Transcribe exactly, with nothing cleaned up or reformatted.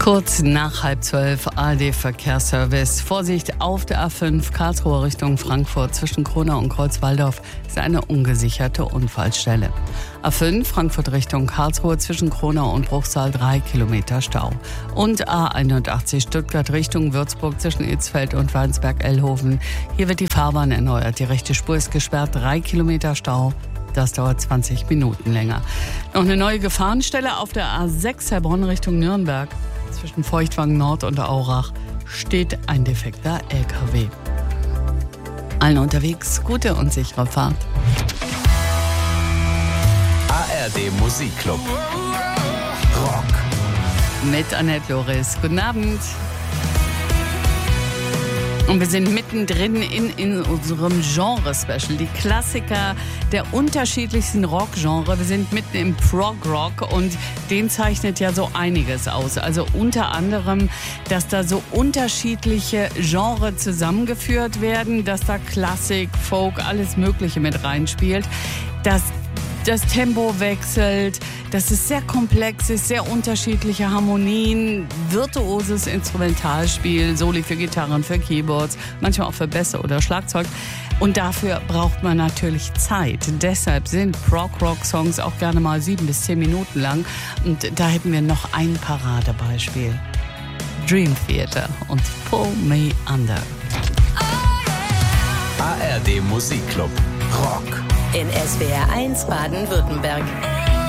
Kurz nach halb zwölf, A R D-Verkehrsservice. Vorsicht auf der A fünf, Karlsruhe Richtung Frankfurt. Zwischen Kronau und Kreuzwaldorf ist eine ungesicherte Unfallstelle. A fünf, Frankfurt Richtung Karlsruhe. Zwischen Kronau und Bruchsal drei Kilometer Stau. Und A einundachtzig, Stuttgart Richtung Würzburg. Zwischen Itzfeld und Weinsberg-Ellhofen. Hier wird die Fahrbahn erneuert. Die rechte Spur ist gesperrt. drei Kilometer Stau. Das dauert zwanzig Minuten länger. Noch eine neue Gefahrenstelle auf der A sechs, Heilbronn Richtung Nürnberg. Zwischen Feuchtwangen Nord und Aurach steht ein defekter L K W. Allen unterwegs gute und sichere Fahrt. A R D Musikclub Rock Mit Annette Loris. Guten Abend. Und wir sind mittendrin in, in unserem Genre-Special, die Klassiker der unterschiedlichsten Rock-Genre. Wir sind mitten im Prog-Rock und den zeichnet ja so einiges aus. Also unter anderem, dass da so unterschiedliche Genres zusammengeführt werden, dass da Klassik, Folk, alles Mögliche mit reinspielt, dass das Tempo wechselt, dass es sehr komplex ist, sehr unterschiedliche Harmonien, virtuoses Instrumentalspiel, Soli für Gitarren, für Keyboards, manchmal auch für Bässe oder Schlagzeug. Und dafür braucht man natürlich Zeit. Deshalb sind Prog-Rock-Songs auch gerne mal sieben bis zehn Minuten lang. Und da hätten wir noch ein Paradebeispiel. Dream Theater und Pull Me Under. A R D Musikclub Rock In S W R eins Baden-Württemberg.